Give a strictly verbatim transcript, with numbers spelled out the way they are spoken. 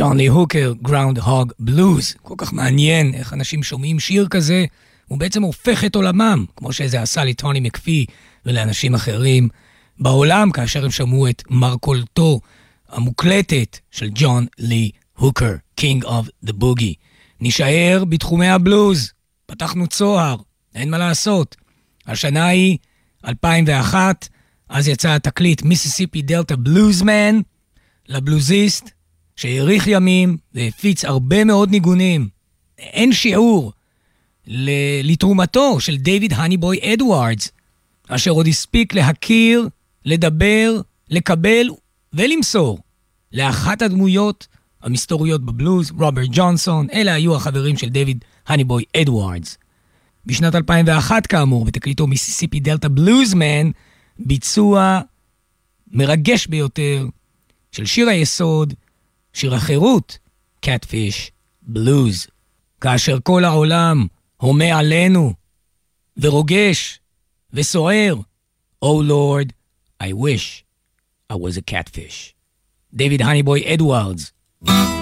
ג'ון לי הוקר, Groundhog Blues. כל כך מעניין איך אנשים שומעים שיר כזה, הוא בעצם הופך את עולמם, כמו שזה עשה לטוני מקפי ולאנשים אחרים בעולם, כאשר הם שמעו את מרכולתו המוקלטת של ג'ון לי הוקר, King of the Boogie. נשאר בתחומי הבלוז, פתחנו צוהר, אין מה לעשות. השנה היא אלפיים ואחת, אז יצא התקליט מיסיסיפי דלטה בלוזמן, לבלוזיסט שהאריך ימים והפיץ הרבה מאוד ניגונים. אין שיעור לתרומתו של דיוויד הניבוי אדוארדס, אשר עוד הספיק להכיר, לדבר, לקבל ולמסור לאחת הדמויות המסתוריות בבלוז, רוברט ג'ונסון. אלה היו החברים של דיוויד הניבוי אדוארדס. בשנת אלפיים ואחת, כאמור, בתקליטו מיסיסיפי דלטה בלוזמן, ביצוע מרגש ביותר של שיר היסוד, שיר החירות, Catfish Blues. כאשר כל העולם הומה עלינו ורוגש וסוער, Oh Lord, I wish I was a catfish. דיוויד הניבוי אדוארדס.